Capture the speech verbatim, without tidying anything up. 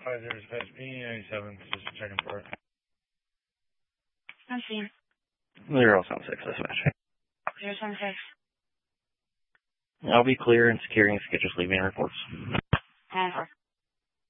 five zero dispatch, B ninety-seven, just checking for it. I'm seeing. zero seven six, dispatch. zero seven six. I'll be clear and securing schedules leaving reports. ten four.